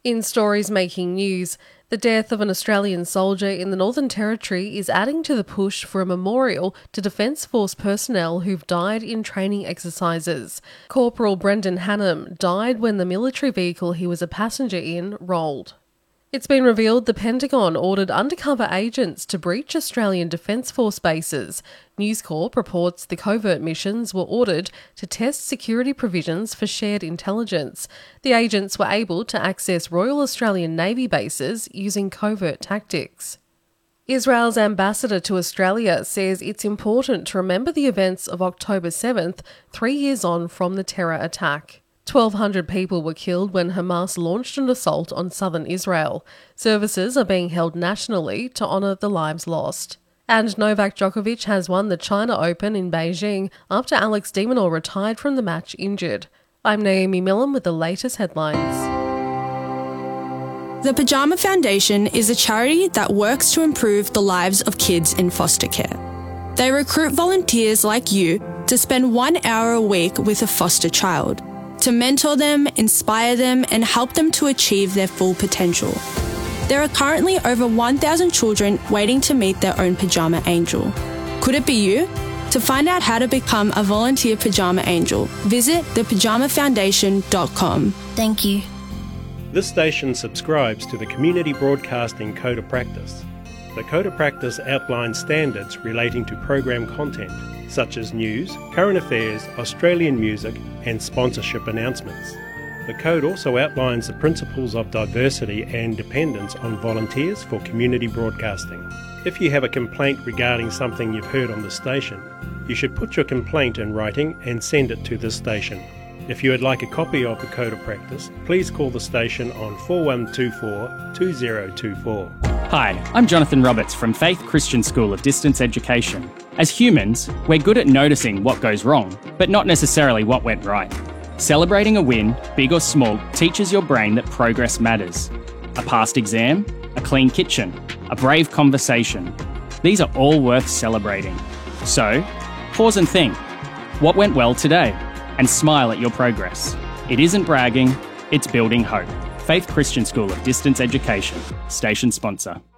In stories making news, the death of an Australian soldier in the Northern Territory is adding to the push for a memorial to Defence Force personnel who've died in training exercises. Corporal Brendan Hannam died when the military vehicle he was a passenger in rolled. It's been revealed the Pentagon ordered undercover agents to breach Australian Defence Force bases. News Corp reports the covert missions were ordered to test security provisions for shared intelligence. The agents were able to access Royal Australian Navy bases using covert tactics. Israel's ambassador to Australia says it's important to remember the events of October 7th, 3 years on from the terror attack. 1,200 people were killed when Hamas launched an assault on southern Israel. Services are being held nationally to honour the lives lost. And Novak Djokovic has won the China Open in Beijing after Alex de Minaur retired from the match injured. I'm Naomi Millam with the latest headlines. The Pyjama Foundation is a charity that works to improve the lives of kids in foster care. They recruit volunteers like you to spend 1 hour a week with a foster child, to mentor them, inspire them, and help them to achieve their full potential. There are currently over 1,000 children waiting to meet their own pyjama angel. Could it be you? To find out how to become a volunteer pyjama angel, visit thepyjamafoundation.com. Thank you. This station subscribes to the Community Broadcasting Code of Practice. The Code of Practice outlines standards relating to program content, such as news, current affairs, Australian music, and sponsorship announcements. The Code also outlines the principles of diversity and dependence on volunteers for community broadcasting. If you have a complaint regarding something you've heard on the station, you should put your complaint in writing and send it to this station. If you would like a copy of the Code of Practice, please call the station on 4124 2024. Hi, I'm Jonathan Roberts from Faith Christian School of Distance Education. As humans, we're good at noticing what goes wrong, but not necessarily what went right. Celebrating a win, big or small, teaches your brain that progress matters. A passed exam, a clean kitchen, a brave conversation. These are all worth celebrating. So, pause and think. What went well today? And smile at your progress. It isn't bragging, it's building hope. Faith Christian School of Distance Education, station sponsor.